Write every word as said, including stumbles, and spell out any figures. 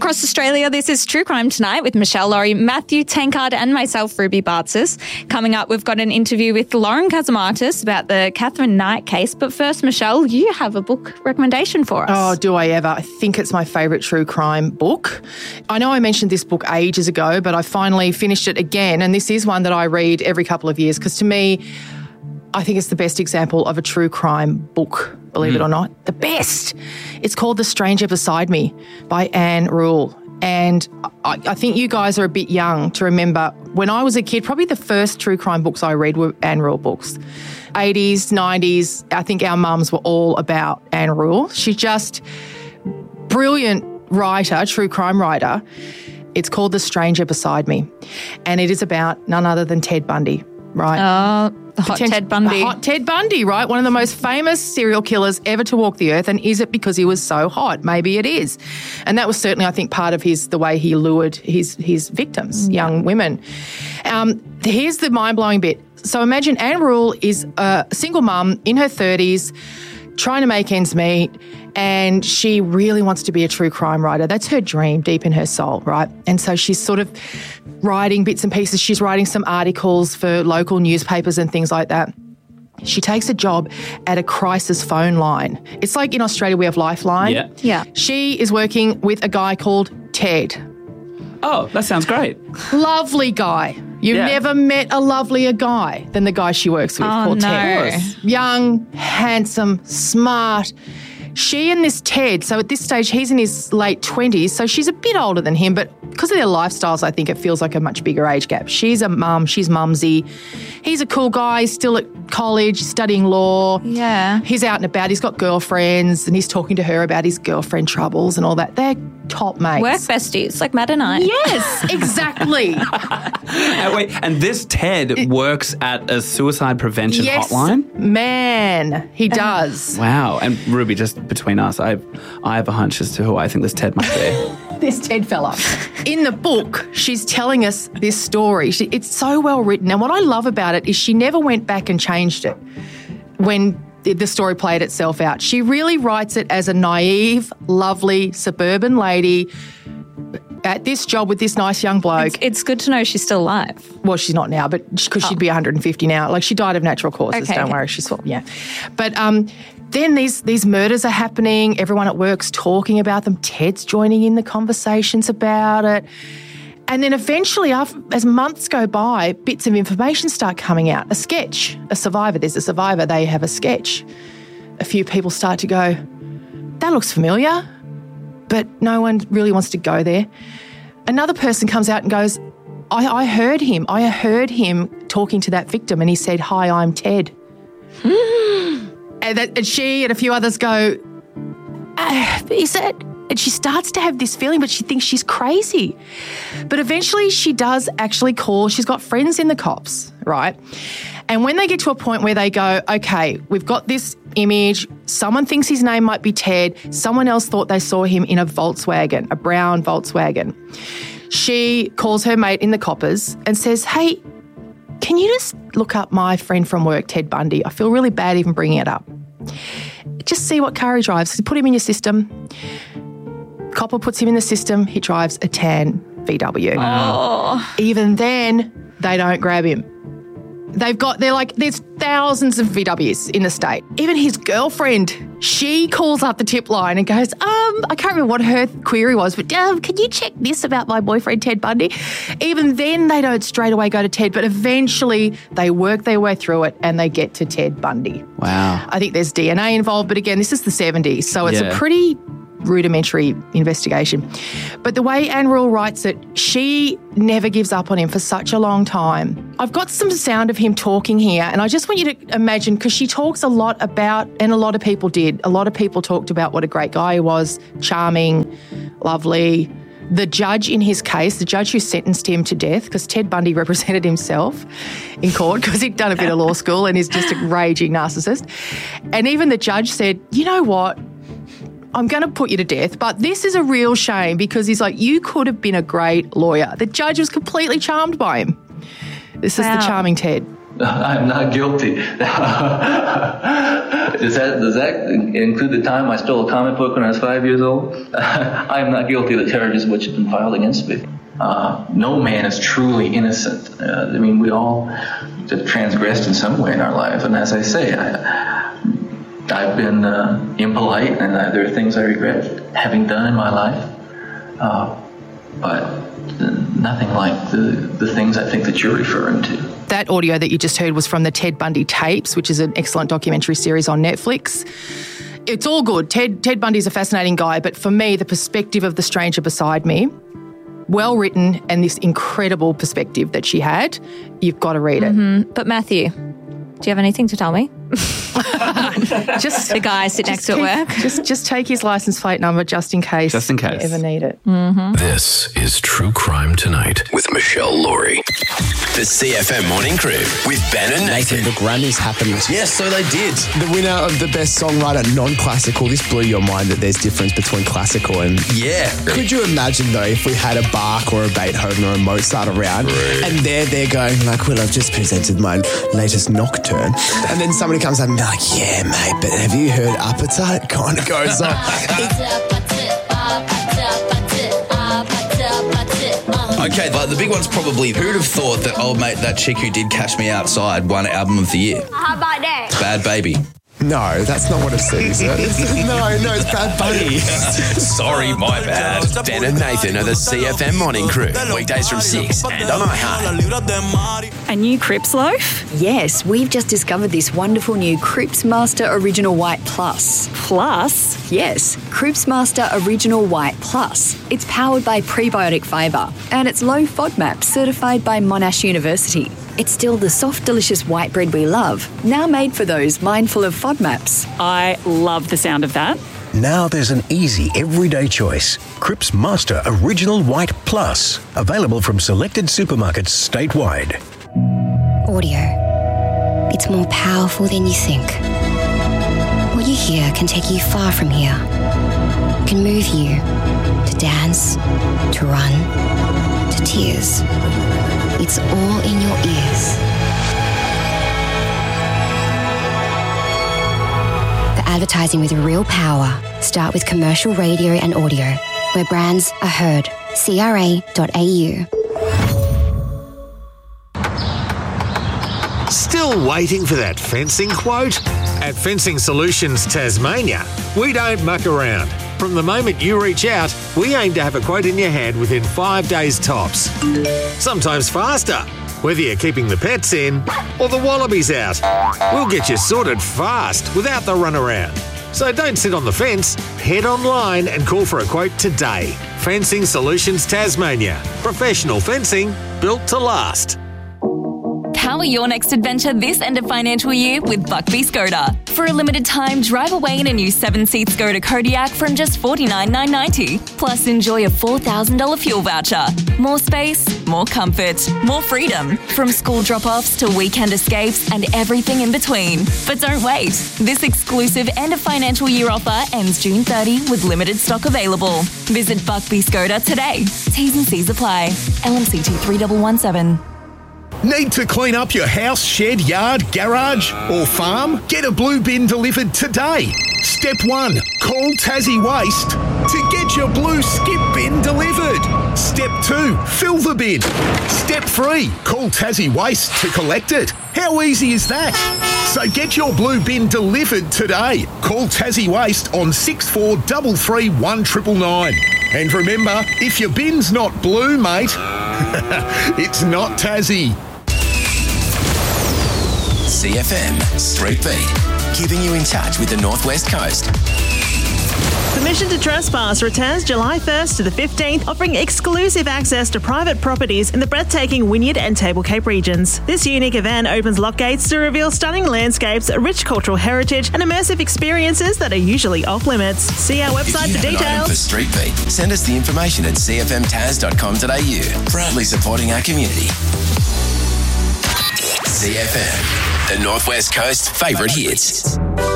across Australia. This is True Crime Tonight with Michelle Laurie, Matthew Tankard and myself, Ruby Bartzis. Coming up, we've got an interview with Lauren Kazamatis about the Catherine Knight case. But first, Michelle, you have a book recommendation for us. Oh, do I ever? I think it's my favourite true crime book. I know I mentioned this book ages ago, but I finally finished it again. And this is one that I read every couple of years because to me, I think it's the best example of a true crime book, believe mm. it or not. The best. It's called The Stranger Beside Me by Ann Rule. And I, I think you guys are a bit young to remember when I was a kid, probably the first true crime books I read were Ann Rule books. eighties, nineties, I think our mums were all about Ann Rule. She's just brilliant writer, true crime writer. It's called The Stranger Beside Me. And it is about none other than Ted Bundy, right? Oh, the hot Potent- Ted Bundy. Hot Ted Bundy, right? One of the most famous serial killers ever to walk the earth. And is it because he was so hot? Maybe it is. And that was certainly, I think, part of his the way he lured his his victims, yeah. young women. Um, here's the mind-blowing bit. So imagine Ann Rule is a single mum in her thirties, trying to make ends meet, and she really wants to be a true crime writer. That's her dream deep in her soul, right? And so she's sort of writing bits and pieces. She's writing some articles for local newspapers and things like that. She takes a job at a crisis phone line. It's like in Australia we have Lifeline. Yeah. Yeah. She is working with a guy called Ted. Oh, that sounds great. Lovely guy. You've Yeah. never met a lovelier guy than the guy she works with Oh, called no. Ted. Young, handsome, smart. She and this Ted, so at this stage he's in his late twenties, so she's a bit older than him, but because of their lifestyles, I think it feels like a much bigger age gap. She's a mum, she's mumsy. He's a cool guy, he's still at college, studying law. Yeah. He's out and about, he's got girlfriends, and he's talking to her about his girlfriend troubles and all that. They're top mates. Work besties, like Matt and I. Yes, exactly. Uh, wait, and this Ted works at a suicide prevention Yes, hotline? man, he does. Wow. And Ruby, just between us, I have, I have a hunch as to who I think this Ted might be. This Ted fella. In the book, she's telling us this story. She, it's so well written. And what I love about it is she never went back and changed it when the, the story played itself out. She really writes it as a naive, lovely, suburban lady at this job with this nice young bloke. It's, it's good to know she's still alive. Well, she's not now, but because Oh. she'd be one hundred fifty now. Like she died of natural causes. Okay, Don't okay. worry, she's yeah. But um, then these these murders are happening. Everyone at work's talking about them. Ted's joining in the conversations about it. And then eventually, after, as months go by, bits of information start coming out. A sketch, a survivor. There's a survivor. They have a sketch. A few people start to go, that looks familiar, but no one really wants to go there. Another person comes out and goes, I, I heard him. I heard him talking to that victim and he said, hi, I'm Ted. and, that, and she and a few others go, uh, is it? And she starts to have this feeling, but she thinks she's crazy. But eventually she does actually call. She's got friends in the cops, right? And when they get to a point where they go, okay, we've got this image, someone thinks his name might be Ted, someone else thought they saw him in a Volkswagen, a brown Volkswagen. She calls her mate in the coppers and says, hey, can you just look up my friend from work, Ted Bundy? I feel really bad even bringing it up. Just see what car he drives. Put him in your system. Copper puts him in the system. He drives a tan V W. Oh. Even then, they don't grab him. They've got, they're like, there's thousands of V Ws in the state. Even his girlfriend, she calls up the tip line and goes, um, I can't remember what her query was, but um, can you check this about my boyfriend, Ted Bundy? Even then, they don't straight away go to Ted, but eventually they work their way through it and they get to Ted Bundy. Wow. I think there's D N A involved, but again, this is the seventies, so it's Yeah. a pretty rudimentary investigation. But the way Ann Rule writes it, she never gives up on him for such a long time. I've got some sound of him talking here, and I just want you to imagine, because she talks a lot about, and a lot of people did, a lot of people talked about what a great guy he was, charming, lovely. The judge in his case, the judge who sentenced him to death, because Ted Bundy represented himself in court because he'd done a bit of law school and he's just a raging narcissist. And even the judge said, you know what? I'm going to put you to death, but this is a real shame because he's like, you could have been a great lawyer. The judge was completely charmed by him. This is Wow. the charming Ted. I'm not guilty. does that does that include the time I stole a comic book when I was five years old? I am not guilty of the charges which have been filed against me. Uh, no man is truly innocent. Uh, I mean, we all have transgressed in some way in our life, and as I say, I, I've been uh, impolite, and I, there are things I regret having done in my life, uh, but nothing like the, the things I think that you're referring to. That audio that you just heard was from the Ted Bundy tapes, which is an excellent documentary series on Netflix. It's all good. Ted, Ted Bundy's a fascinating guy, but for me, the perspective of the stranger beside me, well written, and this incredible perspective that she had, you've got to read it. Mm-hmm. But Matthew, do you have anything to tell me? just the guy sit next to keep, at work. Just, just take his license plate number just in case. Just in case. You ever need it. Mm-hmm. This is True Crime Tonight with Michelle Laurie. The C F M Morning Crew with Ben and Nathan. The Grammys happened. Yes, so they did. The winner of the best songwriter non-classical. This blew your mind that there's difference between classical and... Yeah. Could you imagine though if we had a Bach or a Beethoven or a Mozart around right. and they're there going like, well, I've just presented my latest nocturne, and then somebody comes up and they're like, yeah, mate, but have you heard Appetite? Kind of goes on. Okay, but the big one's probably, who'd have thought that old mate, that chick who did Catch Me Outside, won Album of the Year? How about that? Bad Baby. No, that's not what it says. no, no, it's Bad Bunny. Sorry, my bad. Ben and Nathan are the C F M Morning Crew. Weekdays from six and on iHeart. A new Crips loaf? Yes, we've just discovered this wonderful new Crips Master Original White Plus. Plus? Yes, Crips Master Original White Plus. It's powered by prebiotic fibre and it's low FODMAP certified by Monash University. It's still the soft, delicious white bread we love, now made for those mindful of FODMAPs. I love the sound of that. Now there's an easy, everyday choice. Crips Master Original White Plus. Available from selected supermarkets statewide. Audio. It's more powerful than you think. What you hear can take you far from here. It can move you to dance, to run, to tears. It's all in your ears. For advertising with real power, start with commercial radio and audio, where brands are heard. C R A dot A U. Still waiting for that fencing quote? At Fencing Solutions Tasmania, we don't muck around. From the moment you reach out, we aim to have a quote in your hand within five days tops. Sometimes faster, whether you're keeping the pets in or the wallabies out. We'll get you sorted fast without the runaround. So don't sit on the fence, head online and call for a quote today. Fencing Solutions Tasmania. Professional fencing built to last. Power your next adventure this end of financial year with Buckby Skoda. For a limited time, drive away in a new seven-seat Skoda Kodiaq from just forty-nine thousand nine hundred ninety dollars. Plus, enjoy a four thousand dollars fuel voucher. More space, more comfort, more freedom. From school drop-offs to weekend escapes and everything in between. But don't wait. This exclusive end of financial year offer ends June thirtieth with limited stock available. Visit Buckby Skoda today. T's and C's apply. L M C T three one one seven. Need to clean up your house, shed, yard, garage or farm? Get a blue bin delivered today. Step one, call Tassie Waste to get your blue skip bin delivered. Step two, fill the bin. Step three, call Tassie Waste to collect it. How easy is that? So get your blue bin delivered today. Call Tassie Waste on six four three three one nine nine nine. And remember, if your bin's not blue, mate, it's not Tassie. C F M Street Beat, keeping you in touch with the Northwest Coast. Permission to Trespass returns July first to the fifteenth, offering exclusive access to private properties in the breathtaking Wynyard and Table Cape regions. This unique event opens lock gates to reveal stunning landscapes, rich cultural heritage, and immersive experiences that are usually off limits. See our website for details. For Street Beat, send us the information at c f m taz dot com dot a u. Proudly supporting our community. C F M, the Northwest Coast favourite hits.